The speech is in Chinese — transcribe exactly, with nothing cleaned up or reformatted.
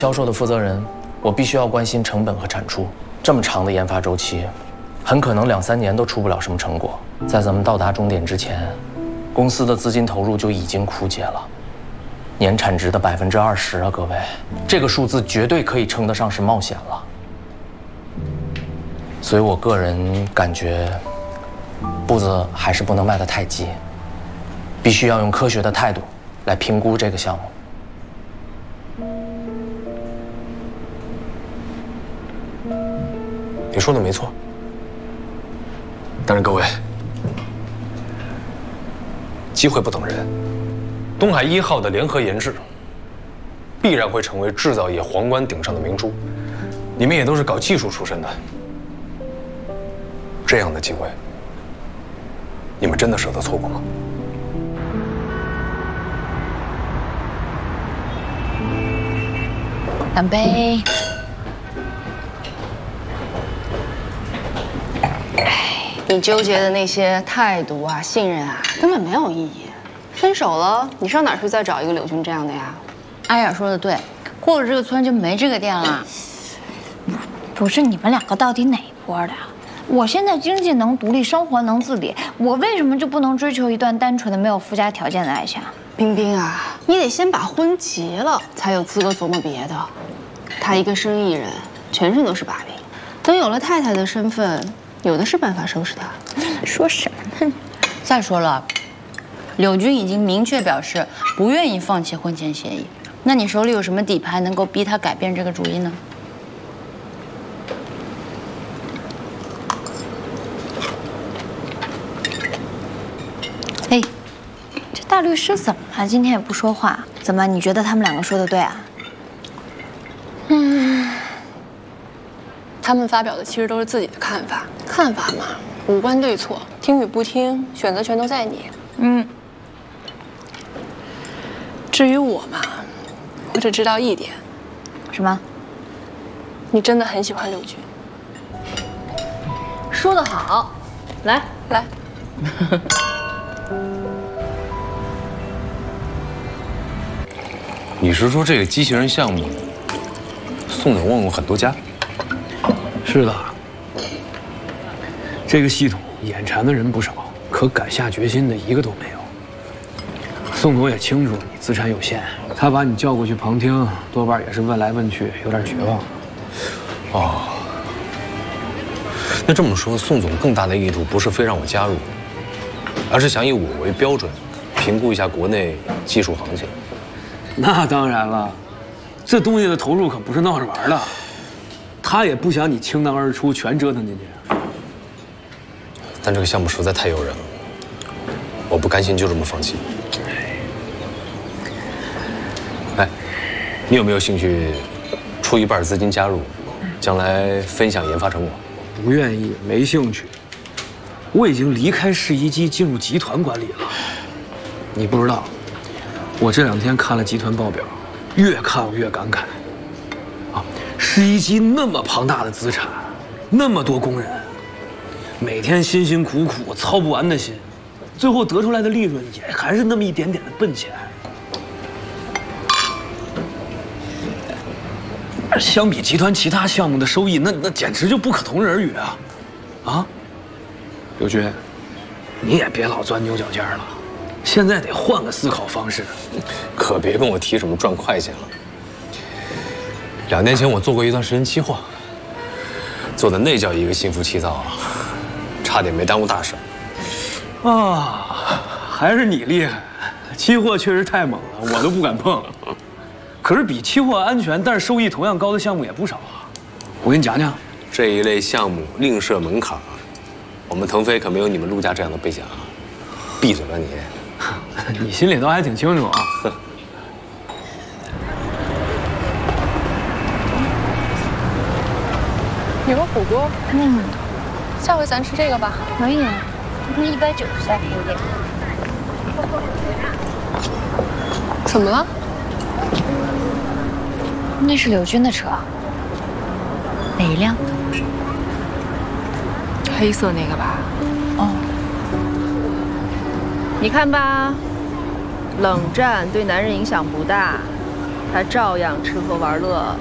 销售的负责人，我必须要关心成本和产出。这么长的研发周期，很可能两三年都出不了什么成果。在咱们到达终点之前，公司的资金投入就已经枯竭了，年产值的百分之二十啊，各位，这个数字绝对可以称得上是冒险了。所以我个人感觉，步子还是不能迈得太急，必须要用科学的态度来评估这个项目。 你说的没错，但是各位，机会不等人。东海一号的联合研制，必然会成为制造业皇冠顶上的明珠。你们也都是搞技术出身的，这样的机会，你们真的舍得错过吗？ 干杯！ 你纠结的那些态度啊、信任啊，根本没有意义。分手了，你上哪儿去再找一个柳军这样的呀？ 阿雅说的对，过了这个村就没这个店了。不是你们两个到底哪一波的呀？我现在经济能独立，生活能自理，我为什么就不能追求一段单纯的没有附加条件的爱情？ 冰冰啊，你得先把婚结了，才有资格琢磨别的。他一个生意人，全身都是把柄，等有了太太的身份。 有的是办法收拾他。 说什么呢？再说了，柳军已经明确表示不愿意放弃婚前协议。那你手里有什么底牌能够逼他改变这个主意呢？哎，这大律师怎么了？今天也不说话？怎么？你觉得他们两个说的对啊？ 嗯。 他们发表的其实都是自己的看法，看法嘛，无关对错，听与不听，选择权都在你。嗯。至于我嘛，我只知道一点。 什么？ 你真的很喜欢柳军。 说得好，来来。 你是说这个机器人项目，宋总问过很多家？ 是的，这个系统眼馋的人不少，可敢下决心的一个都没有。宋总也清楚你资产有限，他把你叫过去旁听，多半也是问来问去，有点绝望。 哦，那这么说，宋总更大的意图不是非让我加入，而是想以我为标准，评估一下国内技术行情。 那当然了，这东西的投入可不是闹着玩的。 他也不想你倾囊而出，全折腾进去。 但这个项目实在太诱人了，我不甘心就这么放弃。哎，你有没有兴趣出一半资金加入，将来分享研发成果？ 不愿意，没兴趣。我已经离开世宜机，进入集团管理了。你不知道，我这两天看了集团报表，越看我越感慨。 世宜机那么庞大的资产，那么多工人，每天辛辛苦苦操不完的心，最后得出来的利润也还是那么一点点的笨钱。而相比集团其他项目的收益，那那简直就不可同日而语啊！啊，刘军，你也别老钻牛角尖了，现在得换个思考方式。 可别跟我提什么赚快钱了。 两年前我做过一段时间期货，做的那叫一个心浮气躁啊，差点没耽误大事。 啊，还是你厉害，期货确实太猛了，我都不敢碰。可是比期货安全，但是收益同样高的项目也不少啊。我给你讲讲， 这一类项目另设门槛，我们腾飞可没有你们陆家这样的背景啊。闭嘴吧你！ 你心里都还挺清楚啊。 有个火锅，嗯，下回咱吃这个吧。 可以啊，不是一百九十才便宜。 怎么了？ 那是柳军的车。哪一辆？ 黑色那个吧？ 哦。 你看吧，冷战对男人影响不大， 他照样吃喝玩乐，